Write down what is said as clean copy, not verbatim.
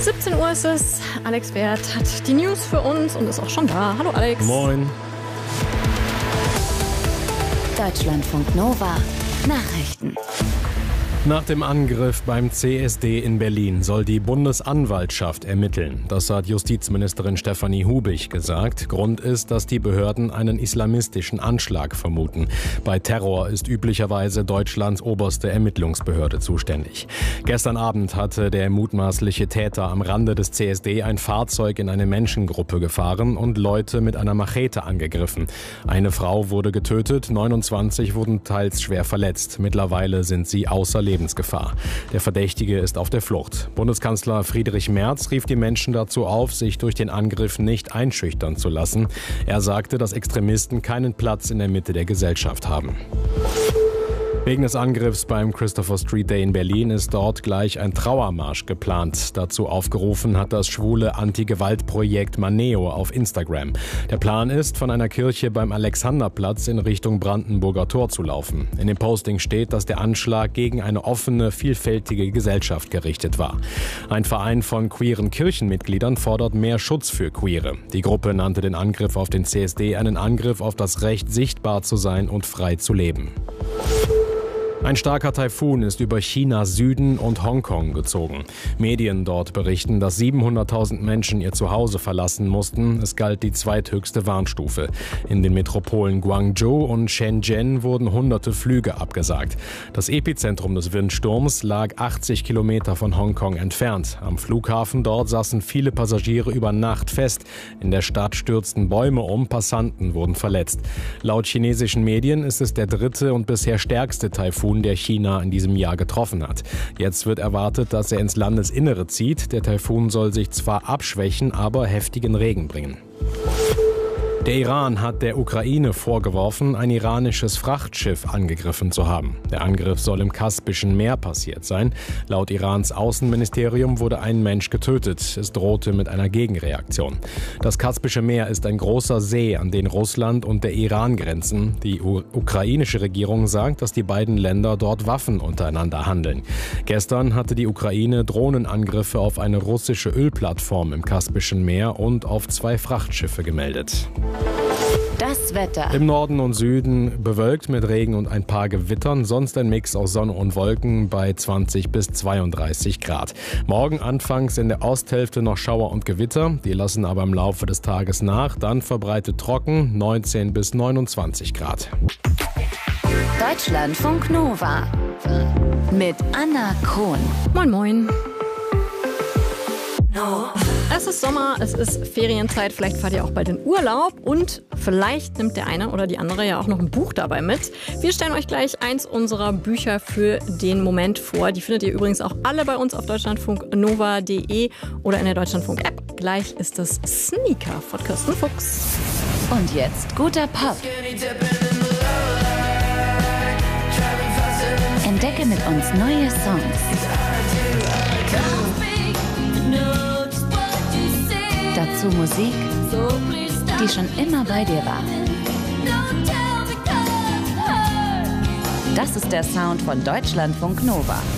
17 Uhr ist es. Alex Wert hat die News für uns und ist auch schon da. Hallo Alex. Moin. Deutschlandfunk Nova Nachrichten. Nach dem Angriff beim CSD in Berlin soll die Bundesanwaltschaft ermitteln. Das hat Justizministerin Stefanie Hubig gesagt. Grund ist, dass die Behörden einen islamistischen Anschlag vermuten. Bei Terror ist üblicherweise Deutschlands oberste Ermittlungsbehörde zuständig. Gestern Abend hatte der mutmaßliche Täter am Rande des CSD ein Fahrzeug in eine Menschengruppe gefahren und Leute mit einer Machete angegriffen. Eine Frau wurde getötet, 29 wurden teils schwer verletzt. Mittlerweile sind sie außer Lebensgefahr. Der Verdächtige ist auf der Flucht. Bundeskanzler Friedrich Merz rief die Menschen dazu auf, sich durch den Angriff nicht einschüchtern zu lassen. Er sagte, dass Extremisten keinen Platz in der Mitte der Gesellschaft haben. Wegen des Angriffs beim Christopher Street Day in Berlin ist dort gleich ein Trauermarsch geplant. Dazu aufgerufen hat das schwule Anti-Gewalt-Projekt Maneo auf Instagram. Der Plan ist, von einer Kirche beim Alexanderplatz in Richtung Brandenburger Tor zu laufen. In dem Posting steht, dass der Anschlag gegen eine offene, vielfältige Gesellschaft gerichtet war. Ein Verein von queeren Kirchenmitgliedern fordert mehr Schutz für Queere. Die Gruppe nannte den Angriff auf den CSD einen Angriff auf das Recht, sichtbar zu sein und frei zu leben. Ein starker Taifun ist über Chinas Süden und Hongkong gezogen. Medien dort berichten, dass 700.000 Menschen ihr Zuhause verlassen mussten. Es galt die zweithöchste Warnstufe. In den Metropolen Guangzhou und Shenzhen wurden hunderte Flüge abgesagt. Das Epizentrum des Windsturms lag 80 Kilometer von Hongkong entfernt. Am Flughafen dort saßen viele Passagiere über Nacht fest. In der Stadt stürzten Bäume um, Passanten wurden verletzt. Laut chinesischen Medien ist es der dritte und bisher stärkste Taifun, der China in diesem Jahr getroffen hat. Jetzt wird erwartet, dass er ins Landesinnere zieht. Der Taifun soll sich zwar abschwächen, aber heftigen Regen bringen. Der Iran hat der Ukraine vorgeworfen, ein iranisches Frachtschiff angegriffen zu haben. Der Angriff soll im Kaspischen Meer passiert sein. Laut Irans Außenministerium wurde ein Mensch getötet. Es drohte mit einer Gegenreaktion. Das Kaspische Meer ist ein großer See, an den Russland und der Iran grenzen. Die ukrainische Regierung sagt, dass die beiden Länder dort Waffen untereinander handeln. Gestern hatte die Ukraine Drohnenangriffe auf eine russische Ölplattform im Kaspischen Meer und auf 2 Frachtschiffe gemeldet. Das Wetter. Im Norden und Süden bewölkt mit Regen und ein paar Gewittern, sonst ein Mix aus Sonne und Wolken bei 20 bis 32 Grad. Morgen anfangs in der Osthälfte noch Schauer und Gewitter, die lassen aber im Laufe des Tages nach, dann verbreitet trocken 19 bis 29 Grad. Deutschlandfunk Nova mit Anna Krohn. Moin moin. Es ist Sommer, es ist Ferienzeit, vielleicht fahrt ihr auch bald in Urlaub und vielleicht nimmt der eine oder die andere ja auch noch ein Buch dabei mit. Wir stellen euch gleich eins unserer Bücher für den Moment vor. Die findet ihr übrigens auch alle bei uns auf deutschlandfunknova.de oder in der Deutschlandfunk-App. Gleich ist es Sneaker von Kirsten Fuchs. Und jetzt guter Pop. Entdecke mit uns neue Songs. Dazu Musik, die schon immer bei dir war. Das ist der Sound von Deutschlandfunk Nova.